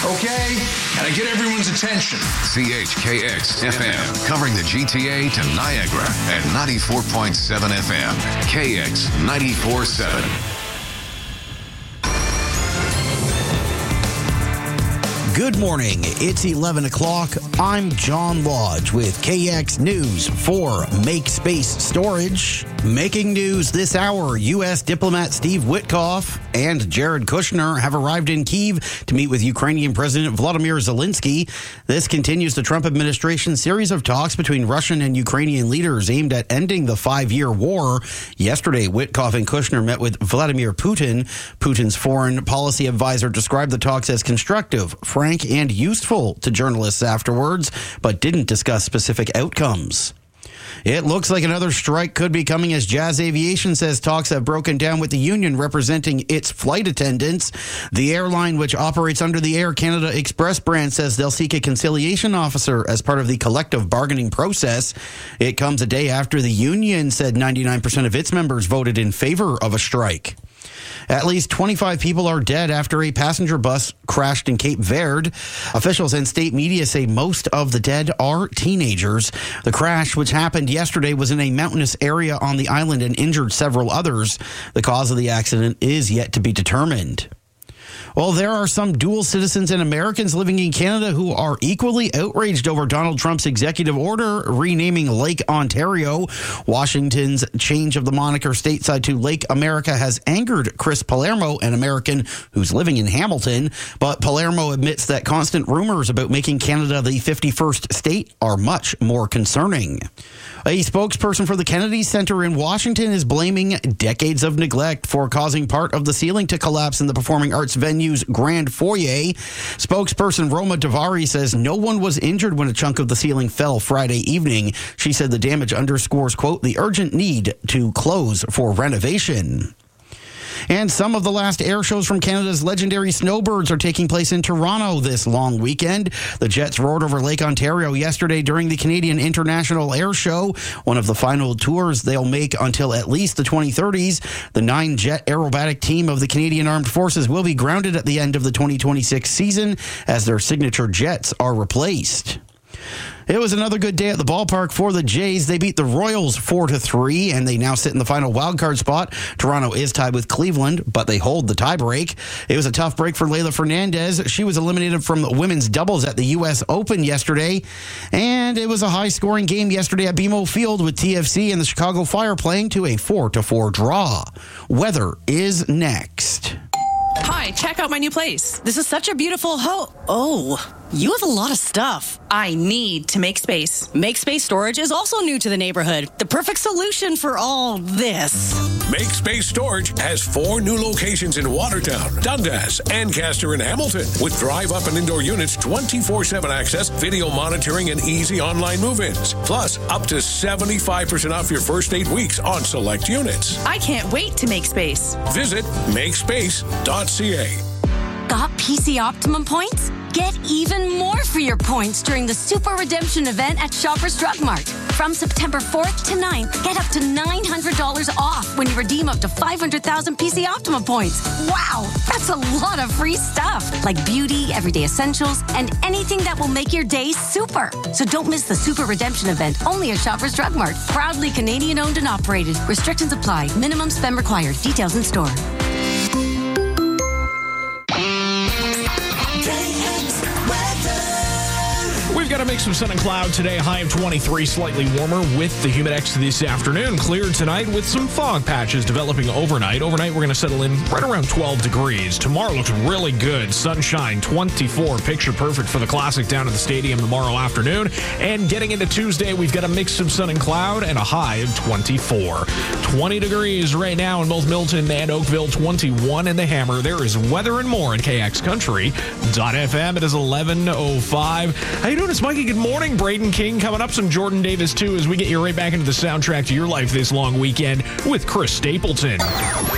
Okay? And I get everyone's attention. CHKX FM, covering the GTA to Niagara at 94.7 FM. KX 94.7. Good morning. It's 11 o'clock. I'm John Lodge with KX News for Make Space Storage. Making news this hour, U.S. diplomat Steve Witkoff and Jared Kushner have arrived in Kyiv to meet with Ukrainian President Volodymyr Zelensky. This continues the Trump administration's series of talks between Russian and Ukrainian leaders aimed at ending the 5-year war. Yesterday, Witkoff and Kushner met with Vladimir Putin. Putin's foreign policy advisor described the talks as constructive, frank, and useful to journalists afterwards, but didn't discuss specific outcomes. It looks like another strike could be coming as Jazz Aviation says talks have broken down with the union representing its flight attendants. The airline, which operates under the Air Canada Express brand, says they'll seek a conciliation officer as part of the collective bargaining process. It comes a day after the union said 99% of its members voted in favor of a strike. At least 25 people are dead after a passenger bus crashed in Cape Verde. Officials and state media say most of the dead are teenagers. The crash, which happened yesterday, was in a mountainous area on the island and injured several others. The cause of the accident is yet to be determined. Well, there are some dual citizens and Americans living in Canada who are equally outraged over Donald Trump's executive order renaming Lake Ontario. Washington's change of the moniker stateside to Lake America has angered Chris Palermo, an American who's living in Hamilton. But Palermo admits that constant rumors about making Canada the 51st state are much more concerning. A spokesperson for the Kennedy Center in Washington is blaming decades of neglect for causing part of the ceiling to collapse in the performing arts venue's grand foyer. Spokesperson Roma Davari says no one was injured when a chunk of the ceiling fell Friday evening. She said the damage underscores, quote, the urgent need to close for renovation. And some of the last air shows from Canada's legendary snowbirds are taking place in Toronto this long weekend. The jets roared over Lake Ontario yesterday during the Canadian International Air Show, one of the final tours they'll make until at least the 2030s. The 9-jet aerobatic team of the Canadian Armed Forces will be grounded at the end of the 2026 season as their signature jets are replaced. It was another good day at the ballpark for the Jays. They beat the Royals 4-3, and they now sit in the final wildcard spot. Toronto is tied with Cleveland, but they hold the tiebreak. It was a tough break for Leylah Fernandez. She was eliminated from the women's doubles at the U.S. Open yesterday, and it was a high-scoring game yesterday at BMO Field with TFC and the Chicago Fire playing to a 4-4 draw. Weather is next. Hi, check out my new place. This is such a beautiful Oh, you have a lot of stuff. I need to make space. Make Space Storage is also new to the neighborhood. The perfect solution for all this. Make Space Storage has 4 new locations in Watertown, Dundas, Ancaster, and Hamilton, with drive-up and indoor units, 24/7 access, video monitoring, and easy online move-ins. Plus, up to 75% off your first 8 weeks on select units. I can't wait to make space. Visit makespace.ca. Got PC Optimum points? Get even more for your points during the Super Redemption event at Shoppers Drug Mart. From September 4th to 9th, get up to $900 off when you redeem up to 500,000 PC Optimum points. Wow, that's a lot of free stuff, like beauty, everyday essentials, and anything that will make your day super. So don't miss the Super Redemption event only at Shoppers Drug Mart. Proudly Canadian owned and operated. Restrictions apply. Minimum spend required. Details in store. We've got a mix of sun and cloud today, high of 23, slightly warmer with the Humidex this afternoon. Cleared tonight with some fog patches developing overnight. Overnight, we're going to settle in right around 12 degrees. Tomorrow looks really good. Sunshine, 24, picture perfect for the Classic down at the stadium tomorrow afternoon. And getting into Tuesday, we've got a mix of sun and cloud and a high of 24. 20 degrees right now in both Milton and Oakville, 21 in the Hammer. There is weather and more at KXCountry.fm. It is 11:05. How you doing? It's Mikey. Good morning. Braden King coming up. Some Jordan Davis, too, as we get you right back into the soundtrack to your life this long weekend with Chris Stapleton.